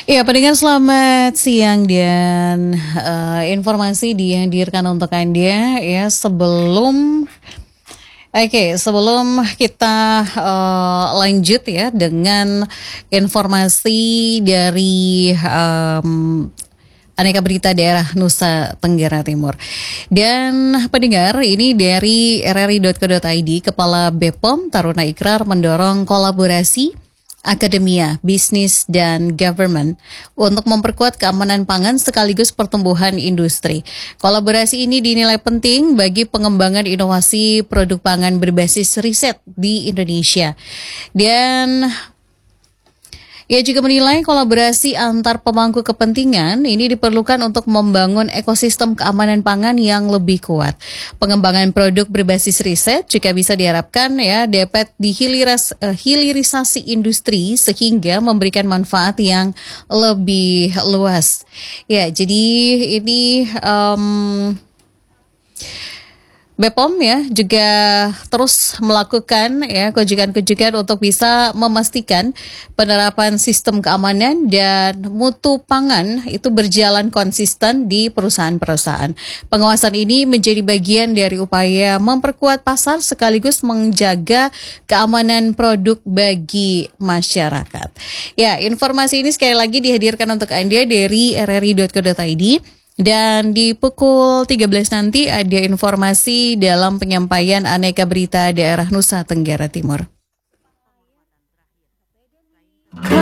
Ya, pendengar selamat siang dan informasi dihadirkan untuk Anda ya sebelum kita lanjut ya dengan informasi dari Aneka Berita Daerah Nusa Tenggara Timur. Dan pendengar, ini dari rri.co.id, Kepala BPOM Taruna Ikrar mendorong kolaborasi Akademia, Bisnis, dan Government untuk memperkuat keamanan pangan sekaligus pertumbuhan industri. Kolaborasi ini dinilai penting bagi pengembangan inovasi produk pangan berbasis riset di Indonesia. Dan ia juga menilai kolaborasi antar pemangku kepentingan ini diperlukan untuk membangun ekosistem keamanan pangan yang lebih kuat. Pengembangan produk berbasis riset juga bisa diharapkan ya dapat dihilirisasi industri sehingga memberikan manfaat yang lebih luas. Ya, jadi ini BPOM ya juga terus melakukan ya kunjungan-kunjungan untuk bisa memastikan penerapan sistem keamanan dan mutu pangan itu berjalan konsisten di perusahaan-perusahaan. Pengawasan ini menjadi bagian dari upaya memperkuat pasar sekaligus menjaga keamanan produk bagi masyarakat. Ya, informasi ini sekali lagi dihadirkan untuk Anda dari rri.co.id. Dan di pukul 13 nanti ada informasi dalam penyampaian Aneka Berita Daerah Nusa Tenggara Timur.